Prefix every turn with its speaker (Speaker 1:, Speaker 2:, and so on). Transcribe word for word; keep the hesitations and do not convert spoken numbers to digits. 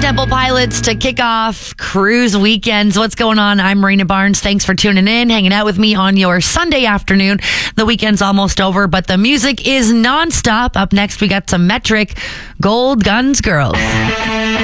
Speaker 1: Stone Temple Pilots to kick off cruise weekends. What's going on? I'm Marina Barnes. Thanks for tuning in, hanging out with me on your Sunday afternoon. The weekend's almost over, but the music is nonstop. Up next, we got some Metric, Gold Guns Girls.